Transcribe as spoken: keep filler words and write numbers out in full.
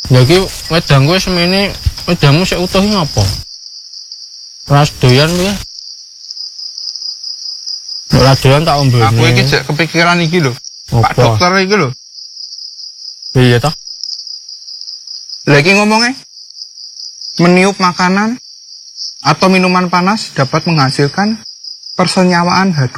Ya iki wedang kowe semene wedangmu sik utuh iki ngopo? Ras doyan kowe. Ora doyan tak ombene. Aku iki jek kepikiran iki lho. Pak dokter iki lho. Iya toh? Lagi ngomongnya meniup makanan atau minuman panas dapat menghasilkan persenyawaan H